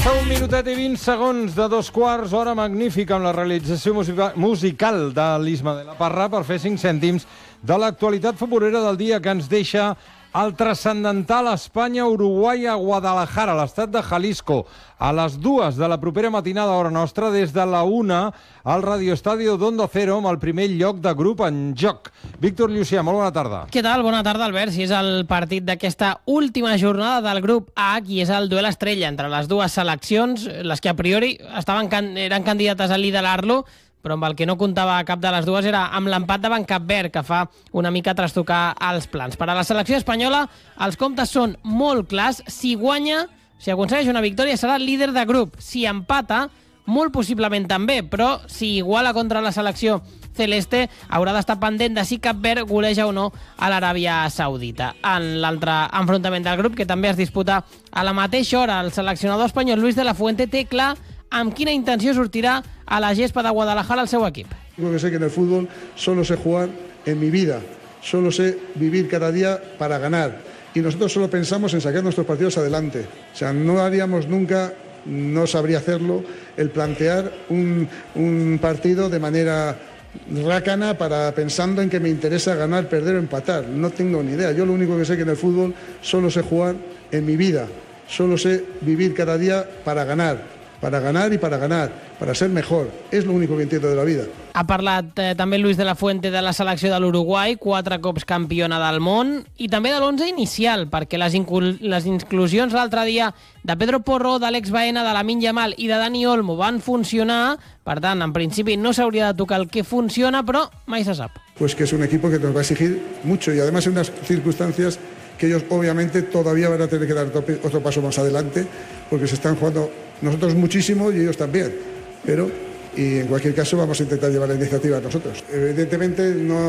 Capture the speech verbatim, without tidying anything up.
Passa un minutet i vint segons de dos quarts, hora magnífica amb la realització musical de l'Isma de la Parra per fer cinc cèntims de l'actualitat futbolera del dia que ens deixa el transcendental Espanya-Uruguai a Guadalajara, a l'estat de Jalisco, a les dues de la propera matinada hora nostra, des de la una al radioestadio d'Ondo Cero amb el primer lloc de grup en joc. Víctor Llucià, molt bona tarda. Què tal? Bona tarda, Albert. Si és el partit d'aquesta última jornada del grup H i és el duel estrella entre les dues seleccions, les que a priori estaven can eren candidates a liderar-lo, però amb el que no comptava cap de les dues era amb l'empat davant Cap Verd, que fa una mica trastocar els plans. Per a la selecció espanyola, els comptes són molt clars. Si guanya, si aconsegueix una victòria, serà líder de grup. Si empata, molt possiblement també, però si iguala contra la selecció celeste, haurà d'estar pendent de si Cap Verd goleja o no a l'Aràbia Saudita. En l'altre enfrontament del grup, que també es disputa a la mateixa hora, el seleccionador espanyol Luis de la Fuente té clar amb quina intenció sortirà a la gespa de Guadalajara el seu equip. Digo que sé que en el fútbol solo sé jugar en mi vida, solo sé vivir cada día para ganar. Y nosotros solo pensamos en sacar nuestros partidos adelante. O sea, no haríamos nunca, no sabría hacerlo, el plantear un, un partido de manera rácana para pensando en que me interesa ganar, perder o empatar. No tengo ni idea. Yo lo único que sé que en el fútbol solo sé jugar en mi vida, solo sé vivir cada día para ganar. Para ganar y para ganar, para ser mejor. És l'únic que entiendo de la vida. Ha parlat eh, també Luis de la Fuente de la selecció de l'Uruguai, quatre cops campiona del món, i també de l'onze inicial, perquè les, les inclusions l'altre dia de Pedro Porro, d'Àlex Baena, de Lamine Yamal i de Dani Olmo van funcionar. Per tant, en principi no s'hauria de tocar el que funciona, però mai se sap. Pues que es un equipo que nos va a exigir mucho y además en unas circunstancias que ellos obviamente todavía van a tener que dar otro paso más adelante, porque se están jugando nosotros muchísimo y ellos también, pero y en cualquier caso vamos a intentar llevar la iniciativa nosotros. Evidentemente no